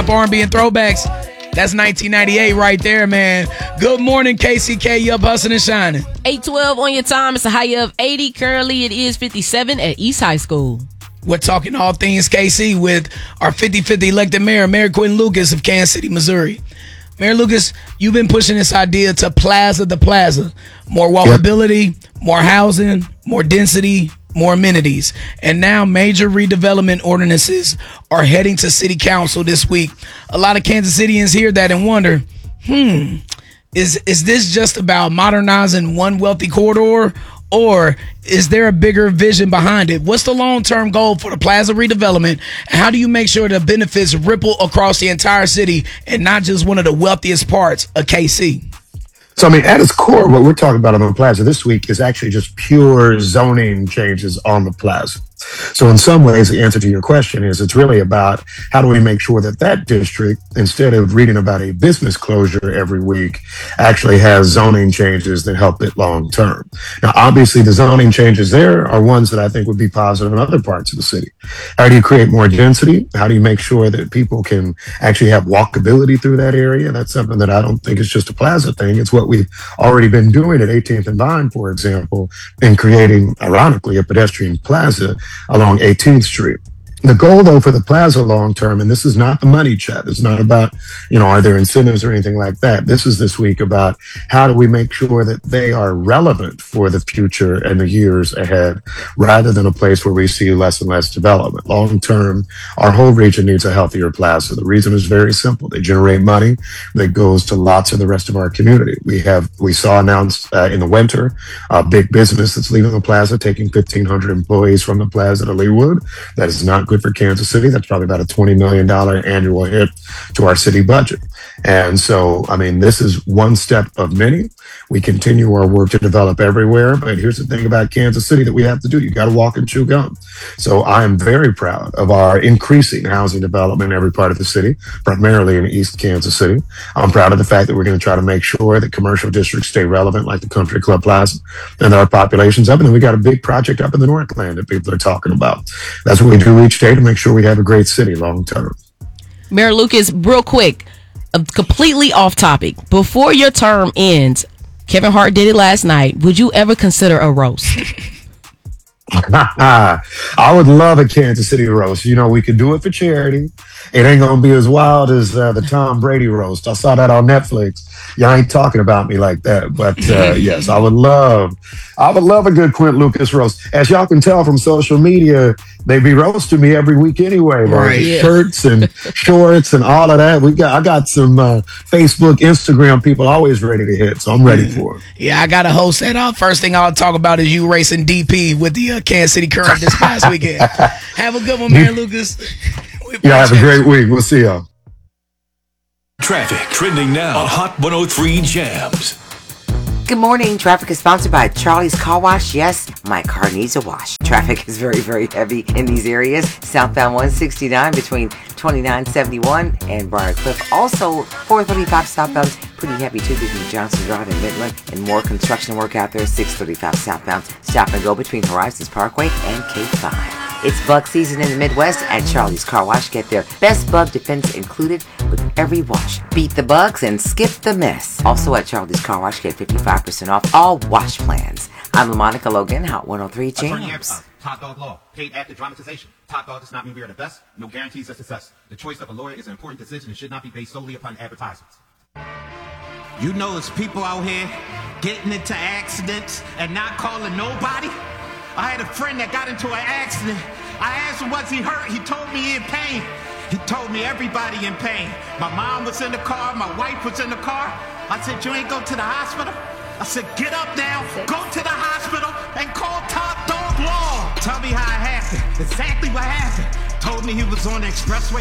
hip-hop, R&B, and throwbacks. That's 1998 right there, man. Good morning, KCK. You up hustling and shining. 8:12 on your time. It's a high of 80. Currently, it is 57 at East High School. We're talking all things KC with our 50-50 elected mayor, Mayor Quentin Lucas of Kansas City, Missouri. Mayor Lucas, you've been pushing this idea to plaza the plaza. More walkability, more housing, more density, more amenities. And now major redevelopment ordinances are heading to city council this week. A lot of Kansas Cityans hear that and wonder, is this just about modernizing one wealthy corridor, or is there a bigger vision behind it? What's the long-term goal for the plaza redevelopment, and how do you make sure the benefits ripple across the entire city and not just one of the wealthiest parts of KC? So, I mean, at its core, what we're talking about on the plaza this week is actually just pure zoning changes on the plaza. So in some ways, the answer to your question is it's really about how do we make sure that that district, instead of reading about a business closure every week, actually has zoning changes that help it long term. Now, obviously, the zoning changes there are ones that I think would be positive in other parts of the city. How do you create more density? How do you make sure that people can actually have walkability through that area? That's something that I don't think is just a plaza thing. It's what we've already been doing at 18th and Vine, for example, in creating, ironically, a pedestrian plaza along 18th Street. The goal, though, for the plaza long term, and this is not the money chat, it's not about, are there incentives or anything like that. This is this week about how do we make sure that they are relevant for the future and the years ahead, rather than a place where we see less and less development. Long term, our whole region needs a healthier plaza. The reason is very simple. They generate money that goes to lots of the rest of our community. We saw announced in the winter a big business that's leaving the plaza, taking 1,500 employees from the plaza to Leawood. That is not good for Kansas City. That's probably about a $20 million annual hit to our city budget. And so, I mean, this is one step of many. We continue our work to develop everywhere. But here's the thing about Kansas City that we have to do. You got to walk and chew gum. So I am very proud of our increasing housing development in every part of the city, primarily in East Kansas City. I'm proud of the fact that we're going to try to make sure that commercial districts stay relevant, like the Country Club Plaza, and that our population's up. And then we got a big project up in the Northland that people are talking about. That's what we do each day to make sure we have a great city long term. Mayor Lucas, real quick, completely off topic. Before your term ends, Kevin Hart did it last night. Would you ever consider a roast? I would love a Kansas City roast. We could do it for charity. It ain't going to be as wild as the Tom Brady roast. I saw that on Netflix. Y'all ain't talking about me like that. But yes, I would love a good Quentin Lucas roast. As y'all can tell from social media, they be roasting me every week anyway. Right. Shirts and shorts and all of that. I got some Facebook, Instagram people always ready to hit, so I'm ready for it. Yeah, I got to host that. First thing I'll talk about is you racing DP with the Kansas City Current this past weekend. Have a good one, Mayor Lucas. Yeah, have a great week. We'll see y'all. Traffic trending now on Hot 103 Jams. Good morning. Traffic is sponsored by Charlie's Car Wash. Yes, my car needs a wash. Traffic is very, very heavy in these areas. Southbound 169 between 2971 and Briarcliff. Also, 435 southbound, pretty heavy too between Johnson Drive and Midland. And more construction work out there. 635 southbound. Stop and go between Horizons Parkway and K5. It's bug season in the Midwest at Charlie's Car Wash. Get their best bug defense included with every wash. Beat the bugs and skip the mess. Also at Charlie's Car Wash, get 55% off all wash plans. I'm LaMonica Logan, Hot 103 Jams. Top Dog Law. Paid after dramatization. Top Dog does not mean we are the best. No guarantees of success. The choice of a lawyer is an important decision and should not be based solely upon advertisements. You know there's people out here getting into accidents and not calling nobody. I had a friend that got into an accident. I asked him, was he hurt? He told me he in pain. He told me everybody in pain. My mom was in the car. My wife was in the car. I said, you ain't go to the hospital? I said, get up now, go to the hospital, and call Top Dog Law. Tell me how it happened. Exactly what happened. Told me he was on the expressway